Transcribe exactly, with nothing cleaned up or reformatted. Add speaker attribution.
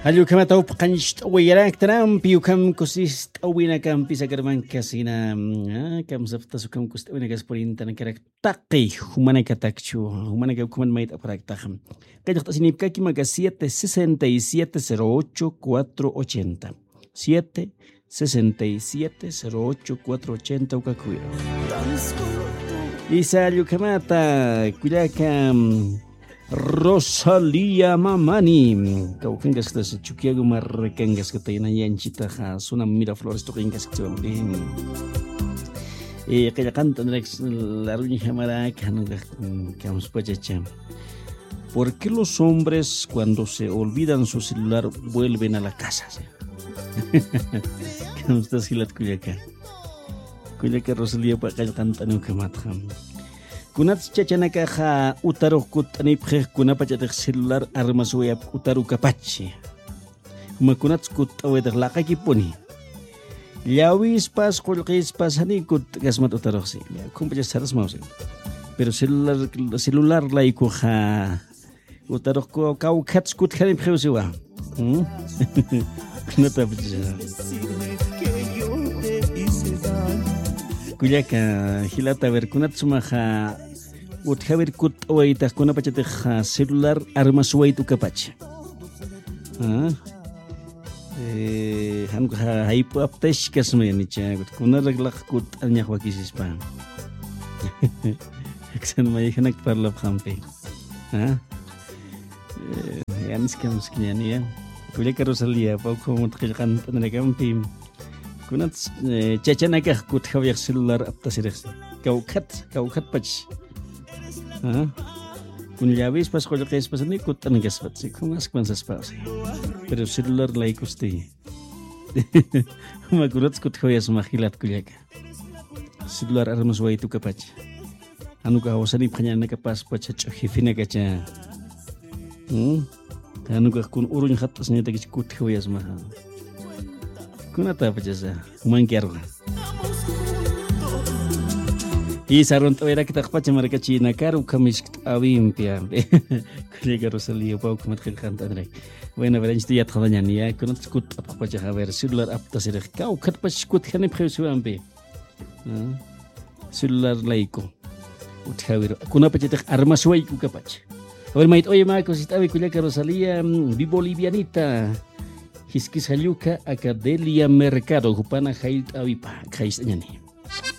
Speaker 1: Alyukama taup kanch wayarak tram piukam kusis tawina kam pisa karman kasina kam zafta sukam kust tawina kas porinta nakarak taqi humana katakchu humana ka kuman mait aparak takham kajak tasinipka kima ka siete sesenta y siete cero ocho cuatro ochenta siete sesenta y siete cero ocho cuatro ochenta ukakuiro isa alyukamata kuyakam Rosalía Mamani kaukangas ta sa chukiago markangas ka tayo na yanchita ha suna Miraflores to kangas ka bin eh kaya kanta next la ruña jamara kan kamos pachacha. ¿Por qué los hombres cuando se olvidan su celular vuelven a la casa? ¿Cómo estás hilat kuyaka? Kuyaka Rosalía pa kaya kanta no kamatham. Kunat chachanaka ha utarukut anipre kunapachatek celular armasuya utarukapachi. Makunat kut aweder lakaki puni. Llawis pas kulkis pas hanikut gasmat utaroksi. Kumpacha saras mausin. Pero celular celular laiku ha utarukko kau kats kut hanipre usiwa. Hmm? Kunat apacha. Kuyaka hilata ver kunat sumaha ut haber kut oita kuna pachate ha celular armas wait ukapacha. Ah. Eh han ha hypo aptesh kasme ni cha kuna raglak kut anya wakisis pa. Aksan may hanak parlap khampe. Ah. Eh yanis kam sknyani ya. Kuyaka Rosalía pa ko mutqilqan tanagam pim. Kunat chachanaka kut haber celular aptasirx. Kaukat kaukat pach. Ah, kun llaves pas kolokes pas ni kut anigas pat si kungas kwansas pas. Pero celular like usti. Makurat kut hoyas mahilat kuliaka. Celular armas wa itu kapach. Anu ka hosani phanya na ka pas pacha chhifina ka cha. Hmm. Anu ka kun urun khatas ni tagi kut hoyas ma. Kunata pacha mangkiar. Y saron era kita pacha marca china caro kamis avimpia. Colega Rosalía pau kumat khanta dre. Bueno, verán esto ya tkhadanya niya kunat skut pacha haber celular apta sir kau khat pach skut khane pheusu ambe. Celular laiko. Ut haber kuna pacha tek armas wai ku kapach. A ver mait oye ma cosita colega Rosalía vi bolivianita. Hiskis Hayuka Acadelia Mercado Jupana Hailt Avipa Kaisanyani.